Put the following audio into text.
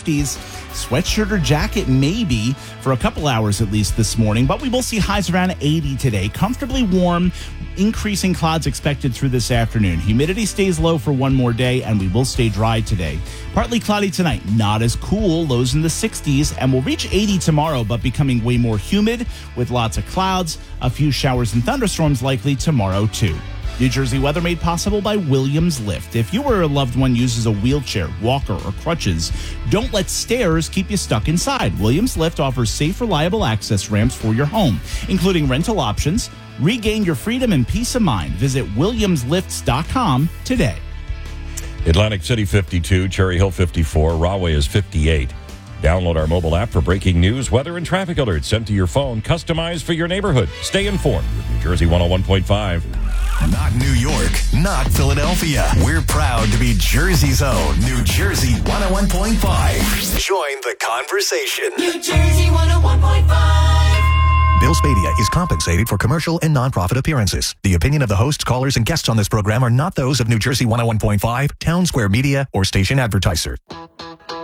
50s. Sweatshirt or jacket maybe for a couple hours at least this morning, but we will see highs around 80 today. Comfortably warm, increasing clouds expected through this afternoon. Humidity stays low for one more day, and we will stay dry today. Partly cloudy tonight, not as cool, lows in the 60s, and we'll reach 80 tomorrow, but becoming way more humid with lots of clouds. A few showers and thunderstorms likely tomorrow too. New Jersey weather made possible by Williams Lift. If you or a loved one uses a wheelchair, walker, or crutches, don't let stairs keep you stuck inside. Williams Lift offers safe, reliable access ramps for your home, including rental options. Regain your freedom and peace of mind. Visit WilliamsLifts.com today. Atlantic City 52, Cherry Hill 54, Rahway is 58. Download our mobile app for breaking news, weather, and traffic alerts sent to your phone, customized for your neighborhood. Stay informed with New Jersey 101.5. Not New York, not Philadelphia. We're proud to be Jersey's own New Jersey 101.5. Join the conversation. New Jersey 101.5. Bill Spadea is compensated for commercial and nonprofit appearances. The opinion of the hosts, callers, and guests on this program are not those of New Jersey 101.5, Town Square Media, or station advertiser.